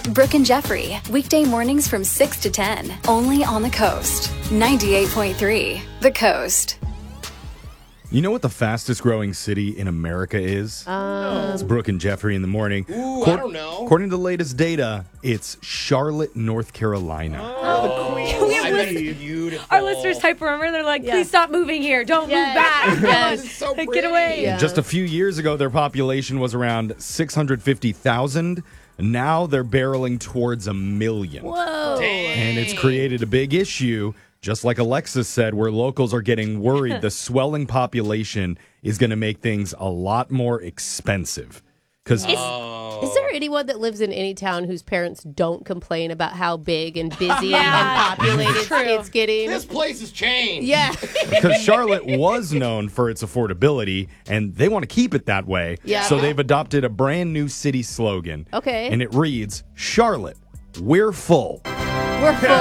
Brooke and Jeffrey, weekday mornings from 6 to 10, only on the Coast. 98.3, The Coast. You know what the fastest growing city in America is? It's Brooke and Jeffrey in the morning. Ooh, I don't know. According to the latest data, it's Charlotte, North Carolina. Oh, the Queen. I bet it's beautiful. Our listeners type remember, they're like, please stop moving here. Don't move back. Yes. It's so pretty. Get away. Yeah. Just a few years ago, their population was around 650,000. Now they're barreling towards 1 million. Whoa. And it's created a big issue. Just like Alexis said, where locals are getting worried, the swelling population is going to make things a lot more expensive. Because Is there anyone that lives in any town whose parents don't complain about how big and busy and populated it's getting? This place has changed. Yeah. Charlotte was known for its affordability, and they want to keep it that way. Yeah. So they've adopted a brand new city slogan. Okay. And it reads, Charlotte, we're full. We're full.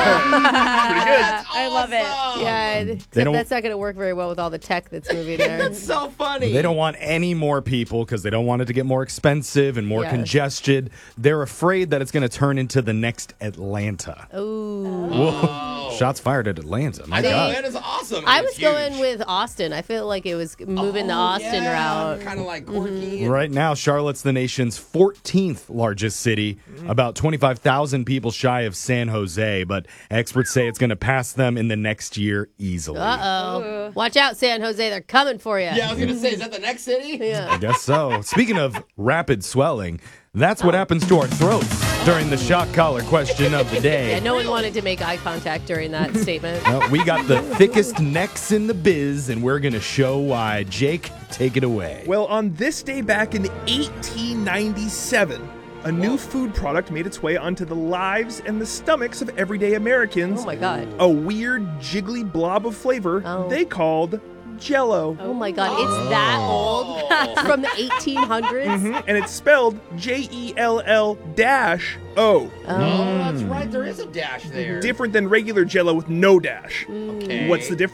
I love it. Yeah, except don't- that's not going to work very well with all the tech that's moving there. That's so funny. They don't want any more people because they don't want it to get more expensive and more Yes. congested. They're afraid that it's going to turn into the next Atlanta. Ooh. Whoa. Shots fired at Atlanta. My I think God. Atlanta's awesome. I It's was huge. going with Austin. I feel like it was moving the Austin route. Kind of like quirky. Right now, Charlotte's the nation's 14th largest city, about 25,000 people shy of San Jose, but experts say it's going to pass them in the next year easily. Uh-oh. Watch out, San Jose. They're coming for you. Yeah, I was going to say, is that the next city? Yeah. I guess so. Speaking of rapid swelling, that's what happens to our throats during the shock collar question of the day. Yeah, no one wanted to make eye contact during that statement. Well, we got the thickest necks in the biz, and we're going to show why. Jake, take it away. Well, on this day back in 1897, a new food product made its way onto the lives and the stomachs of everyday Americans. Oh, my God. A weird, jiggly blob of flavor they called Jell-O. Oh, my God. It's that old? From the 1800s? And it's spelled Jell-O. Oh, that's right. There is a dash there. Different than regular Jell-O with no dash. Okay. What's the difference?